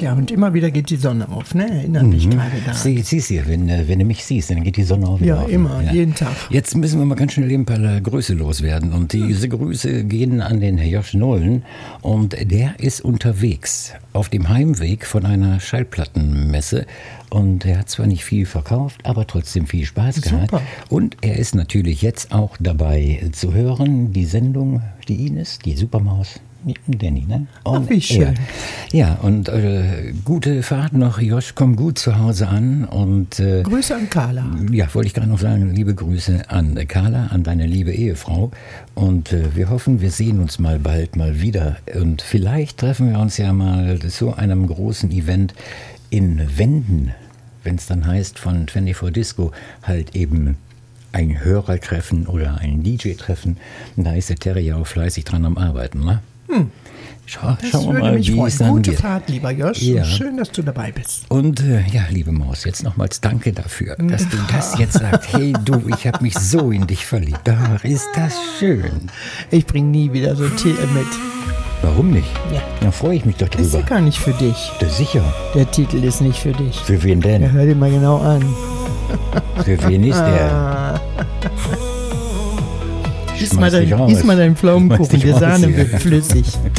Ja, und immer wieder geht die Sonne auf, ne? Erinnere mich gerade daran. Siehst du, wenn du mich siehst, dann geht die Sonne auch wieder Ja, auf. immer, jeden Tag. Jetzt müssen wir mal ganz schnell ein paar Grüße loswerden. Und diese Grüße gehen an den Josh Nollen. Und der ist unterwegs auf dem Heimweg von einer Schallplattenmesse. Und er hat zwar nicht viel verkauft, aber trotzdem viel Spaß gehabt. Super. Und er ist natürlich jetzt auch dabei zu hören, die Sendung, die Ines, die Supermaus. Danny, ne? Ach, wie schön. Ja, und gute Fahrt noch, Josh, komm gut zu Hause an. Und Grüße an Carla. ja, wollte ich gerade noch sagen, liebe Grüße an Carla, an deine liebe Ehefrau. Und wir hoffen, wir sehen uns mal bald mal wieder. Und vielleicht treffen wir uns ja mal zu einem großen Event in Wenden, wenn es dann heißt von 24 Disco, halt eben ein Hörertreffen oder ein DJ-Treffen. Da ist der Terry ja auch fleißig dran am Arbeiten, ne? Schauen wir mal, wie es dann Gute geht. Fahrt, lieber Josh. Ja. Schön, dass du dabei bist. Und ja, liebe Maus, jetzt nochmals danke dafür, dass du das jetzt sagst. Hey du, ich habe mich so in dich verliebt. Ach, ist das schön. Ich bringe nie wieder so Tee mit. Warum nicht? Ja. Da freue ich mich doch Ist ja drüber. gar nicht für dich. Ja, sicher. Der Titel ist nicht für dich. Für wen Ja, denn? hör dir mal genau an. Für wen ist der? Iss mal deinen Pflaumenkuchen, Schmeiß dich die raus Sahne hier. wird flüssig.